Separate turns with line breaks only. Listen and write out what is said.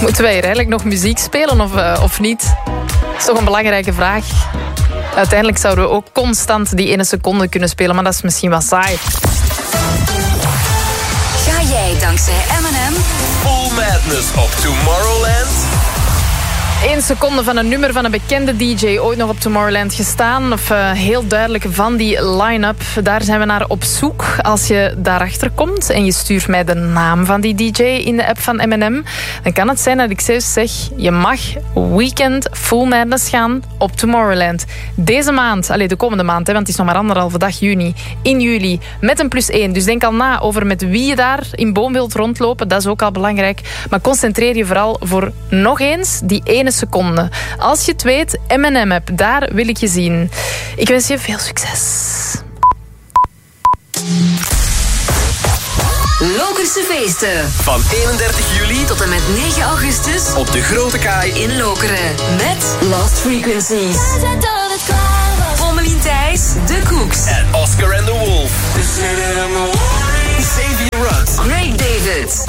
Moeten wij hier eigenlijk nog muziek spelen of niet? Dat is toch een belangrijke vraag. Uiteindelijk zouden we ook constant die 1 seconde kunnen spelen, maar dat is misschien wat saai.
Ga jij dankzij M&M
Full Madness op Tomorrowland?
1 seconde van een nummer van een bekende DJ ooit nog op Tomorrowland gestaan. Of heel duidelijk van die line-up. Daar zijn we naar op zoek. Als je daarachter komt en je stuurt mij de naam van die DJ in de app van M&M, dan kan het zijn dat ik zelfs zeg, je mag weekend Full Madness gaan op Tomorrowland. Deze maand, de komende maand, want het is nog maar 1,5 dag juni, in juli, met een +1. Dus denk al na over met wie je daar in boom wilt rondlopen. Dat is ook al belangrijk. Maar concentreer je vooral voor nog eens die 1 seconde. Als je het weet, M&M-app, daar wil ik je zien. Ik wens je veel succes.
Lokerse feesten.
Van 31 juli
Tot en met 9 augustus
op de Grote Kaai
in Lokeren. Met Lost Frequencies.